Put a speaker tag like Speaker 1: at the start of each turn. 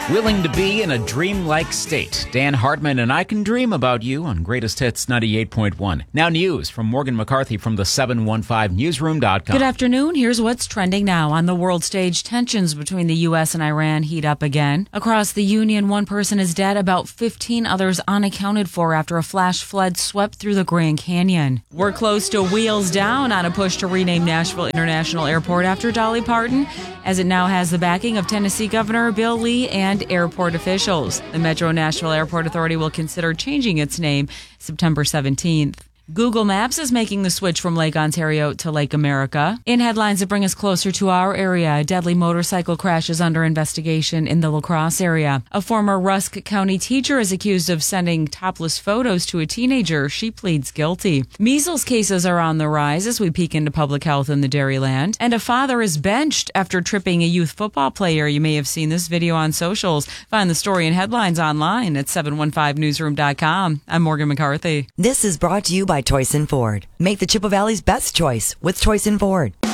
Speaker 1: Willing to be in a dreamlike state. Dan Hartman and I Can Dream About You on Greatest Hits 98.1. Now news from Morgan McCarthy from the 715newsroom.com.
Speaker 2: Good afternoon. Here's what's trending now. On the world stage, tensions between the U.S. and Iran heat up again. Across the Union, one person is dead, about 15 others unaccounted for after a flash flood swept through the Grand Canyon. We're close to wheels down on a push to rename Nashville International Airport after Dolly Parton, as it now has the backing of Tennessee Governor Bill Lee and airport officials. The Metro Nashville Airport Authority will consider changing its name September 17th. Google Maps is making the switch from Lake Ontario to Lake America. In headlines that bring us closer to our area, a deadly motorcycle crash is under investigation in the La Crosse area. A former Rusk County teacher is accused of sending topless photos to a teenager. She pleads guilty. Measles cases are on the rise as we peek into public health in the Dairyland. And a father is benched after tripping a youth football player. You may have seen this video on socials. Find the story and headlines online at 715newsroom.com. I'm Morgan McCarthy.
Speaker 3: This is brought to you by Toyson Ford. Make the Chippewa Valley's best choice with Toyson Ford.